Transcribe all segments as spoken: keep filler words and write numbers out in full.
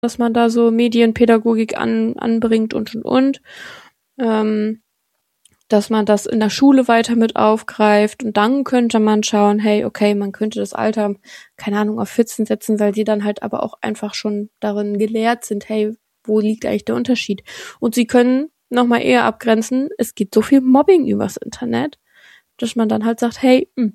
dass man da so Medienpädagogik an, anbringt und und und. Ähm, dass man das in der Schule weiter mit aufgreift und dann könnte man schauen, hey, okay, man könnte das Alter, keine Ahnung, auf vierzehn setzen, weil die dann halt aber auch einfach schon darin gelehrt sind, hey, wo liegt eigentlich der Unterschied? Und sie können nochmal eher abgrenzen, es gibt so viel Mobbing übers Internet, dass man dann halt sagt, hey, mh.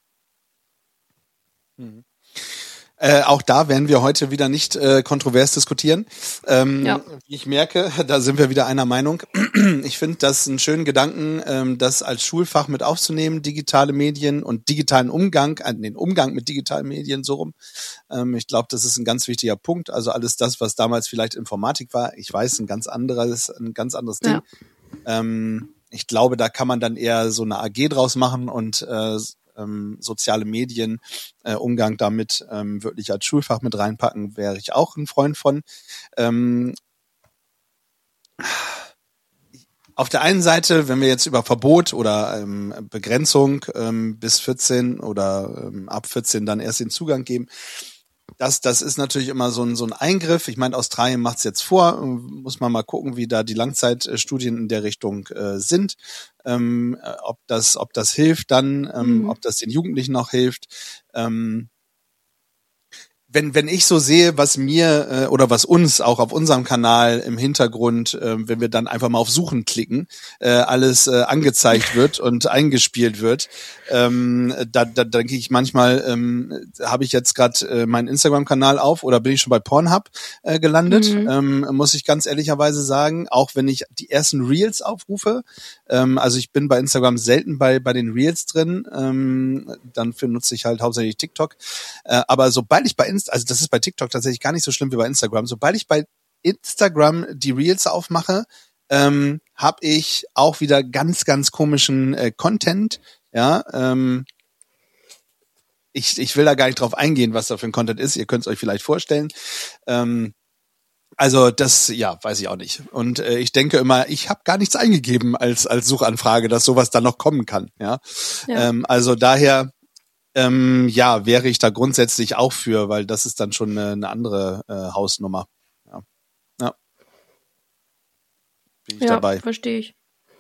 Mhm. Äh, auch da werden wir heute wieder nicht äh, kontrovers diskutieren. Ähm, Ja. Wie ich merke, da sind wir wieder einer Meinung. Ich finde das einen schönen Gedanken, ähm, das als Schulfach mit aufzunehmen, digitale Medien und digitalen Umgang, äh, den Umgang mit digitalen Medien so rum. Ähm, ich glaube, das ist ein ganz wichtiger Punkt. Also alles das, was damals vielleicht Informatik war, ich weiß, ein ganz anderes, ein ganz anderes Ding. Ja. Ähm, ich glaube, da kann man dann eher so eine A G draus machen und äh, ähm, soziale Medien, äh, Umgang damit ähm, wirklich als Schulfach mit reinpacken, wäre ich auch ein Freund von. Ähm, auf der einen Seite, wenn wir jetzt über Verbot oder ähm, Begrenzung ähm, bis vierzehn oder ähm, ab vierzehn dann erst den Zugang geben, Das, das ist natürlich immer so ein, so ein Eingriff. Ich meine, Australien macht es jetzt vor. Muss man mal gucken, wie da die Langzeitstudien in der Richtung äh, sind. Ähm, ob das, ob das hilft dann, ähm, Mhm. ob das den Jugendlichen noch hilft. Ähm, wenn wenn ich so sehe, was mir äh, oder was uns auch auf unserem Kanal im Hintergrund, äh, wenn wir dann einfach mal auf Suchen klicken, äh, alles äh, angezeigt wird und eingespielt wird, ähm, da, da denke ich manchmal, ähm, habe ich jetzt gerade äh, meinen Instagram-Kanal auf oder bin ich schon bei Pornhub äh, gelandet? Mhm. Ähm, muss ich ganz ehrlicherweise sagen, auch wenn ich die ersten Reels aufrufe, ähm, also ich bin bei Instagram selten bei bei den Reels drin, ähm, dann für nutze ich halt hauptsächlich TikTok, äh, aber sobald ich bei Insta, also das ist bei TikTok tatsächlich gar nicht so schlimm wie bei Instagram, sobald ich bei Instagram die Reels aufmache, ähm, habe ich auch wieder ganz, ganz komischen äh, Content, ja, ähm, ich, ich will da gar nicht drauf eingehen, was da für ein Content ist, ihr könnt es euch vielleicht vorstellen, ähm, also das, ja, weiß ich auch nicht. Und äh, ich denke immer, ich habe gar nichts eingegeben als als Suchanfrage, dass sowas dann noch kommen kann, ja, Ja. ähm, also daher Ähm, ja, wäre ich da grundsätzlich auch für, weil das ist dann schon eine, eine andere äh, Hausnummer. Ja. Ja, bin ich Ja, dabei. verstehe ich.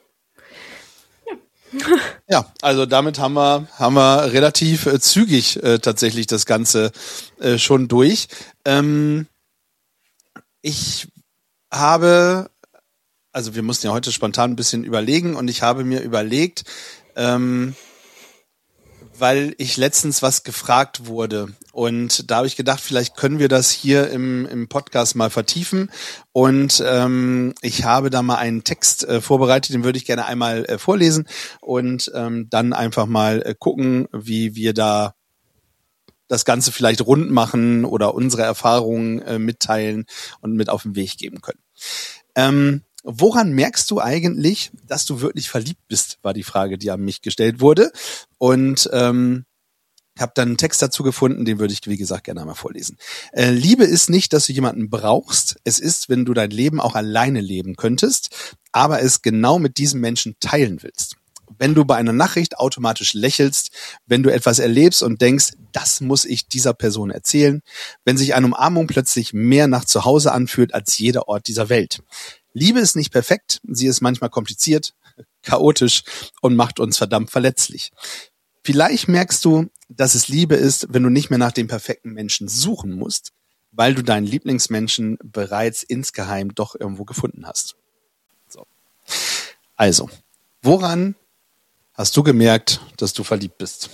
Ja, also damit haben wir haben wir relativ äh, zügig äh, tatsächlich das Ganze äh, schon durch. Ähm, ich habe, also wir mussten ja heute spontan ein bisschen überlegen und ich habe mir überlegt, ähm, weil ich letztens was gefragt wurde. Und da habe ich gedacht, vielleicht können wir das hier im, im Podcast mal vertiefen. Und ähm, ich habe da mal einen Text äh, vorbereitet, den würde ich gerne einmal äh, vorlesen und ähm, dann einfach mal äh, gucken, wie wir da das Ganze vielleicht rund machen oder unsere Erfahrungen äh, mitteilen und mit auf den Weg geben können. Ähm, woran merkst du eigentlich, dass du wirklich verliebt bist, war die Frage, die an mich gestellt wurde. Und ähm, habe dann einen Text dazu gefunden, den würde ich, wie gesagt, gerne einmal vorlesen. Äh, Liebe ist nicht, dass du jemanden brauchst. Es ist, wenn du dein Leben auch alleine leben könntest, aber es genau mit diesem Menschen teilen willst. Wenn du bei einer Nachricht automatisch lächelst, wenn du etwas erlebst und denkst, das muss ich dieser Person erzählen, wenn sich eine Umarmung plötzlich mehr nach Zuhause anfühlt als jeder Ort dieser Welt. Liebe ist nicht perfekt, sie ist manchmal kompliziert, chaotisch und macht uns verdammt verletzlich. Vielleicht merkst du, dass es Liebe ist, wenn du nicht mehr nach dem perfekten Menschen suchen musst, weil du deinen Lieblingsmenschen bereits insgeheim doch irgendwo gefunden hast. So. Also, woran hast du gemerkt, dass du verliebt bist?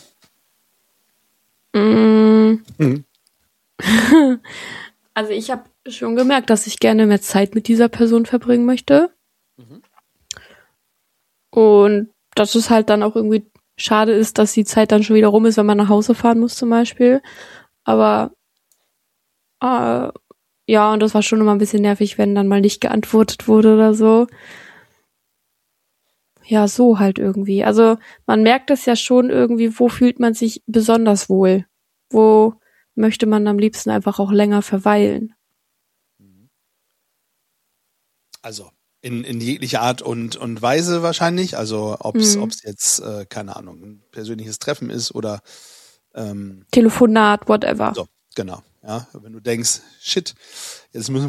Mm. Mhm. Also ich habe schon gemerkt, dass ich gerne mehr Zeit mit dieser Person verbringen möchte. Mhm. Und dass es halt dann auch irgendwie schade ist, dass die Zeit dann schon wieder rum ist, wenn man nach Hause fahren muss zum Beispiel. Aber äh, ja, und das war schon immer ein bisschen nervig, wenn dann mal nicht geantwortet wurde oder so. Ja, so halt irgendwie. Also man merkt es ja schon irgendwie, wo fühlt man sich besonders wohl? Wo möchte man am liebsten einfach auch länger verweilen? Also in, in jeglicher Art und, und Weise wahrscheinlich. Also ob es Mhm. jetzt, äh, keine Ahnung, ein persönliches Treffen ist oder ähm, Telefonat, whatever. so, genau. Ja, wenn du denkst, shit, jetzt müssen